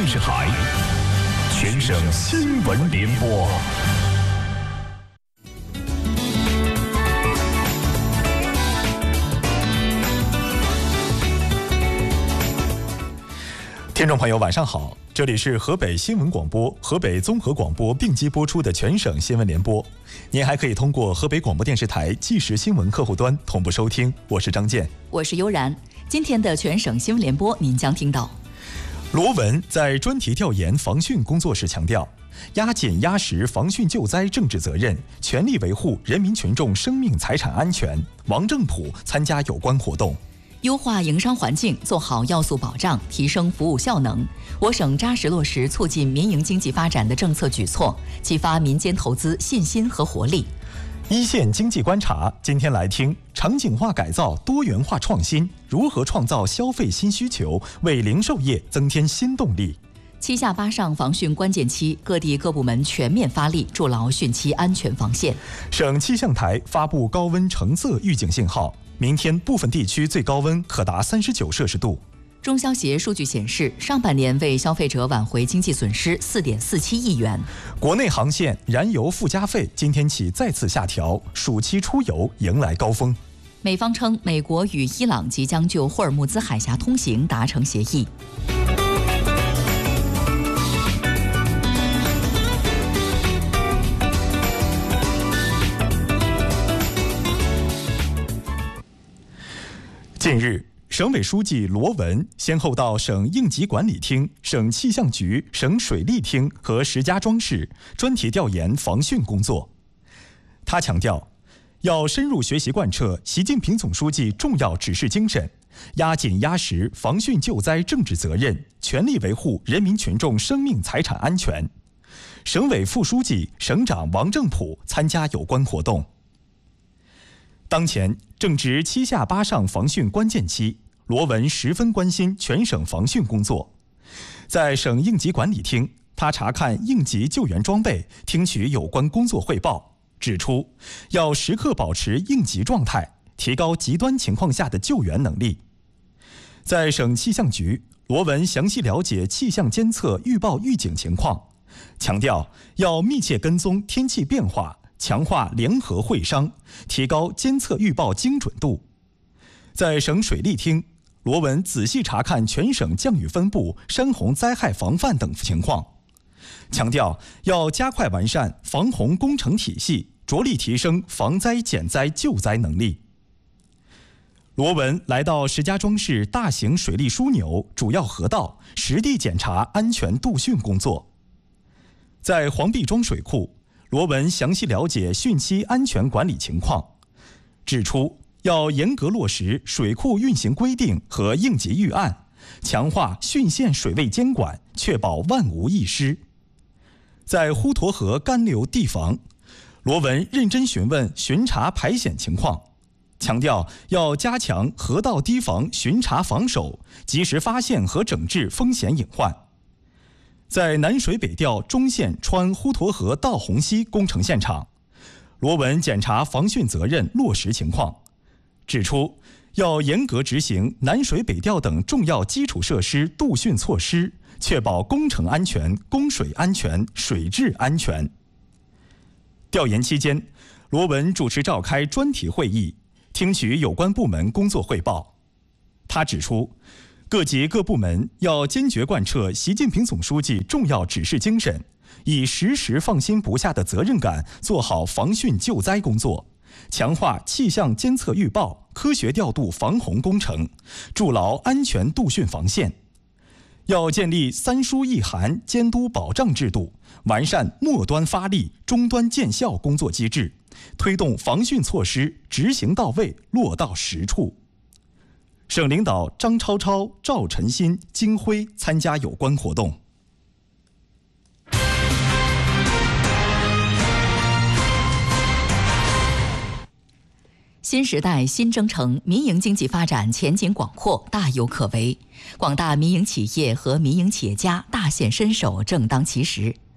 视台，全省新闻联播。听众朋友，晚上好，这里是河北新闻广播、河北综合广播并机播出的全省新闻联播。您还可以通过河北广播电视台即时新闻客户端同步收听。我是张健， 我是悠然。今天的全省新闻联播，您将听到： 罗文在专题调研防汛工作时强调，压紧压实防汛救灾政治责任，全力维护人民群众生命财产安全。王正普参加有关活动。 优化营商环境，做好要素保障，提升服务效能。我省扎实落实促进民营经济发展的政策举措，激发民间投资信心和活力。 一线经济观察，今天来听场景化改造、多元化创新如何创造消费新需求，为零售业增添新动力。 7下8上防汛关键期，各地各部门全面发力，筑牢汛期安全防线。 省气象台发布高温橙色预警信号。明天部分地区最高温可达39摄氏度。 中消协数据显示，上半年为消费者挽回经济损失4.47亿元。 国内航线燃油附加费今天起再次下调，暑期出游迎来高峰。 美方称，美国与伊朗即将就霍尔木兹海峡通行达成协议。 近日，省委书记罗文先后到省应急管理厅、省气象局、省水利厅和石家庄市专题调研防汛工作。他强调，要深入学习贯彻习近平总书记重要指示精神，压紧压实防汛救灾政治责任，全力维护人民群众生命财产安全。省委副书记、省长王正普参加有关活动。当前正值7下8上防汛关键期，罗文十分关心全省防汛工作。在省应急管理厅，他查看应急救援装备，听取有关工作汇报，指出要时刻保持应急状态，提高极端情况下的救援能力。在省气象局，罗文详细了解气象监测预报预警情况，强调要密切跟踪天气变化，强化联合会商，提高监测预报精准度。在省水利厅，罗文仔细查看全省降雨分布、山洪灾害防范等情况，强调要加快完善防洪工程体系，着力提升防灾减灾救灾能力。罗文来到石家庄市大型水利枢纽主要河道，实地检查安全渡汛工作。在黄壁庄水库，罗文详细了解汛期安全管理情况，指出要严格落实水库运行规定和应急预案，强化汛县水位监管，确保万无一失。在滹沱河干流堤防，罗文认真询问巡查排险情况，强调要加强河道堤防巡查防守，及时发现和整治风险隐患。在南水北调中线穿滹沱河道洪溪工程现场，罗文检查防汛责任落实情况，指出要严格执行南水北调等重要基础设施渡汛措施，确保工程安全、供水安全、水质安全。调研期间，罗文主持召开专题会议，听取有关部门工作汇报。他指出，各级各部门要坚决贯彻习近平总书记重要指示精神，以时时放心不下的责任感做好防汛救灾工作，强化气象监测预报，科学调度防洪工程，筑牢安全渡汛防线。要建立3疏1函监督保障制度，完善末端发力、终端见效工作机制，推动防汛措施执行到位、落到实处。省领导张超超、赵晨新、金辉参加有关活动。 新时代新征程，民营经济发展前景广阔，大有可为。广大民营企业和民营企业家大显身手，正当其时。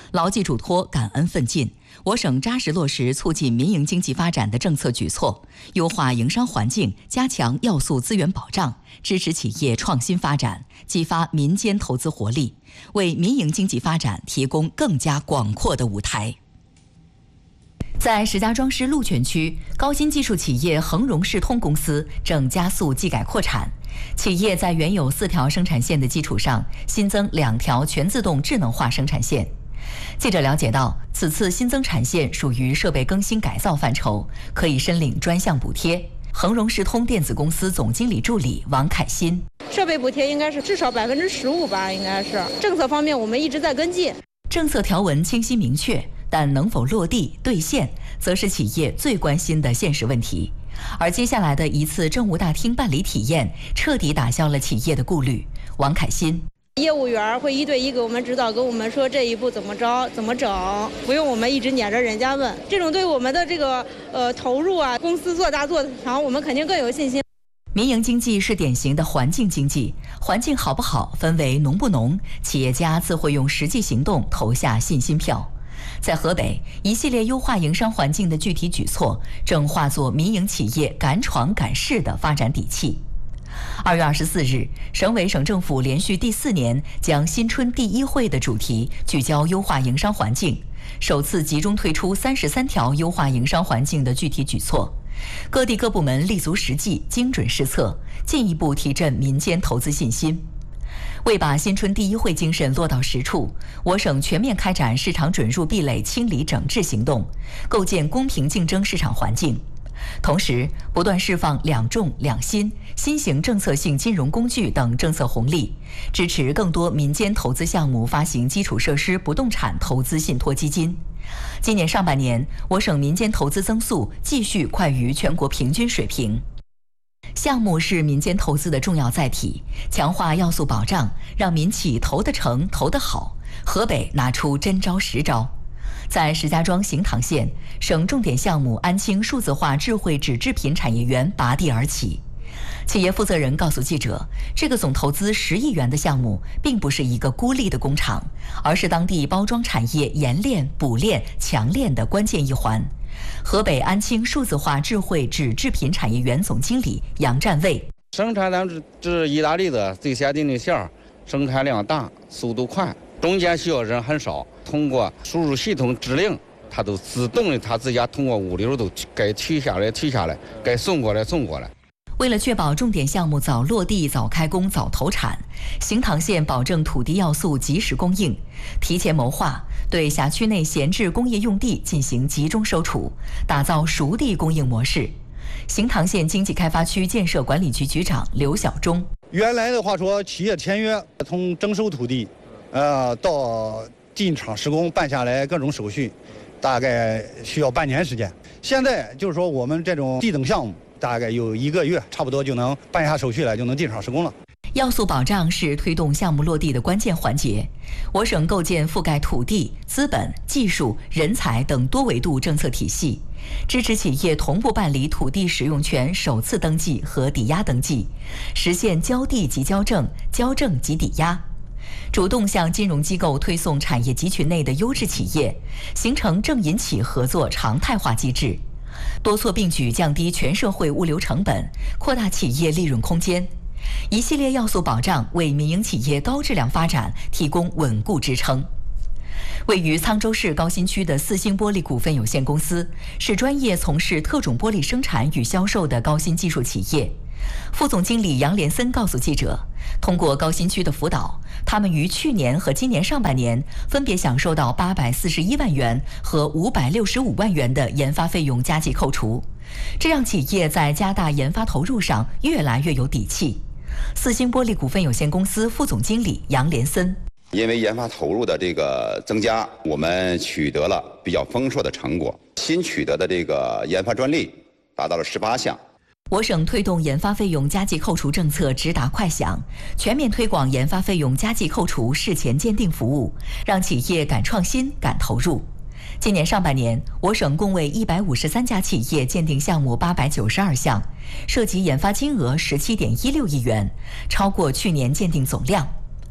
牢记嘱托，感恩奋进。我省扎实落实促进民营经济发展的政策举措，优化营商环境，加强要素资源保障，支持企业创新发展，激发民间投资活力，为民营经济发展提供更加广阔的舞台。在石家庄市鹿泉区，高新技术企业恒荣世通公司正加速技改扩产。企业在原有4条生产线的基础上，新增2条全自动智能化生产线。记者了解到，此次新增产线属于设备更新改造范畴，可以申领专项补贴。恒荣世通电子公司总经理助理王凯新： 设备补贴应该是至少15%吧，应该是。政策方面我们一直在跟进。 政策条文清晰明确，但能否落地兑现，则是企业最关心的现实问题。而接下来的一次政务大厅办理体验，彻底打消了企业的顾虑。王凯新： 业务员会1对1给我们指导，跟我们说这一步怎么着怎么整，不用我们一直撵着人家问。这种对我们的这个投入啊，公司做大做强，我们肯定更有信心。 民营经济是典型的环境经济，环境好不好分为浓不浓，企业家自会用实际行动投下信心票。在河北，一系列优化营商环境的具体举措正化作民营企业敢闯敢试的发展底气。2月24日，省委省政府连续第4年将新春第1会的主题聚焦优化营商环境，首次集中推出33条优化营商环境的具体举措。各地各部门立足实际，精准施策，进一步提振民间投资信心。为把新春第1会精神落到实处，我省全面开展市场准入壁垒清理整治行动，构建公平竞争市场环境。同时，不断释放2重2新、新型政策性金融工具等政策红利，支持更多民间投资项目发行基础设施不动产投资信托基金。今年上半年，我省民间投资增速继续快于全国平均水平。项目是民间投资的重要载体，强化要素保障，让民企投得成、投得好。河北拿出真招实招。在石家庄行堂县，省重点项目安庆数字化智慧纸制品产业园拔地而起。企业负责人告诉记者，这个总投资10亿元的项目并不是一个孤立的工厂，而是当地包装产业研炼、补炼、强炼的关键一环。河北安庆数字化智慧纸制品产业园总经理杨占卫： 生产量是意大利的最先进的线，生产量大，速度快，中间需要人很少，通过输入系统指令，它都自动的，它自家通过物流都该取下来，该送过来。 为了确保重点项目早落地、早开工、早投产，行堂县保证土地要素及时供应，提前谋划，对辖区内闲置工业用地进行集中收储，打造熟地供应模式。行堂县经济开发区建设管理局局长刘晓忠： 原来的话说，企业签约从征收土地，到进场施工办下来各种手续，大概需要半年时间。现在就是说我们这种地等项目，大概有1个月，差不多就能办下手续来，就能进场施工了。 要素保障是推动项目落地的关键环节。我省构建覆盖土地、资本、技术、人才等多维度政策体系，支持企业同步办理土地使用权首次登记和抵押登记，实现交地即交证、交证即抵押。主动向金融机构推送产业集群内的优质企业，形成政银企合作常态化机制。多措并举降低全社会物流成本，扩大企业利润空间。一系列要素保障为民营企业高质量发展提供稳固支撑。位于沧州市高新区的四星玻璃股份有限公司是专业从事特种玻璃生产与销售的高新技术企业。副总经理杨连森告诉记者，通过高新区的辅导，他们于去年和今年上半年分别享受到841万元和565万元的研发费用加计扣除，这让企业在加大研发投入上越来越有底气。四星玻璃股份有限公司副总经理杨连森： 因为研发投入的这个增加，我们取得了比较丰硕的成果，新取得的这个研发专利达到了18项。 我省推动研发费用加计扣除政策直达快响，全面推广研发费用加计扣除事前鉴定服务，让企业敢创新、敢投入。今年上半年，我省共为153家企业鉴定项目892项，涉及研发金额17.16亿元，超过去年鉴定总量。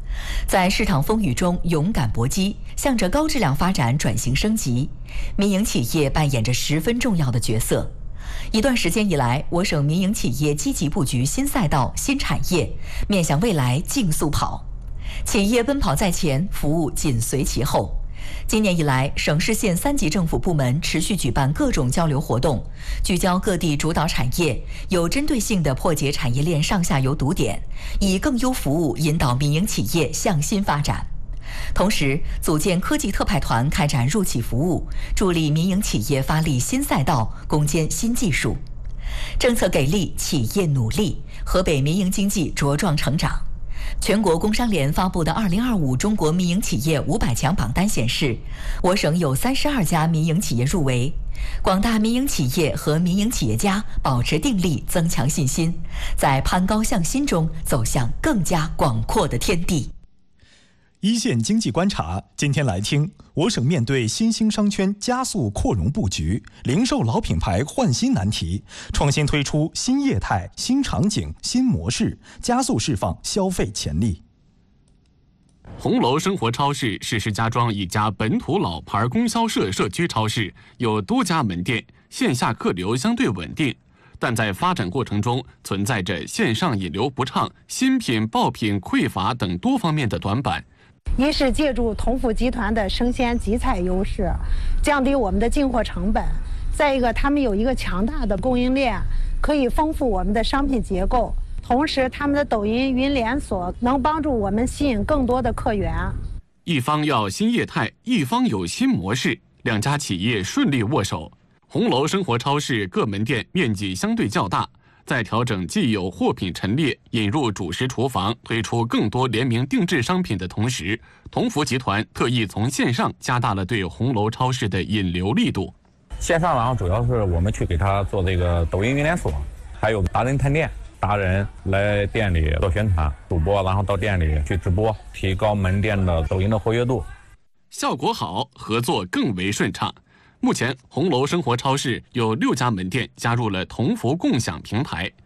在市场风雨中勇敢搏击，向着高质量发展转型升级，民营企业扮演着十分重要的角色。一段时间以来，我省民营企业积极布局新赛道、新产业，面向未来竞速跑。企业奔跑在前，服务紧随其后。今年以来，省市县3级政府部门持续举办各种交流活动，聚焦各地主导产业，有针对性地破解产业链上下游堵点，以更优服务引导民营企业向新发展。同时，组建科技特派团开展入企服务，助力民营企业发力新赛道，攻坚新技术。政策给力，企业努力，河北民营经济茁壮成长。全国工商联发布的2025中国民营企业500强榜单显示，我省有32家民营企业入围。广大民营企业和民营企业家保持定力，增强信心，在攀高向新中走向更加广阔的天地。 一线经济观察，今天来听我省面对新兴商圈加速扩容布局，零售老品牌换新难题，创新推出新业态、新场景、新模式，加速释放消费潜力。 红楼生活超市是石家庄一家本土老牌供销社社区超市，有多家门店，线下客流相对稳定，但在发展过程中存在着线上引流不畅、新品爆品匮乏等多方面的短板。 一是借助同福集团的生鲜集采优势，降低我们的进货成本；再一个，他们有一个强大的供应链，可以丰富我们的商品结构。同时，他们的抖音云连锁能帮助我们吸引更多的客源。 一方要新业态，一方有新模式，两家企业顺利握手。红楼生活超市各门店面积相对较大，在调整既有货品陈列、引入主食厨房、推出更多联名定制商品的同时，同福集团特意从线上加大了对红楼超市的引流力度。 线上然后主要是我们去给他做这个抖音云连锁，还有达人探店，达人来店里做宣传，主播然后到店里去直播，提高门店的抖音的活跃度。 效果好，合作更为顺畅。目前，红楼生活超市有6家门店加入了同福共享平台，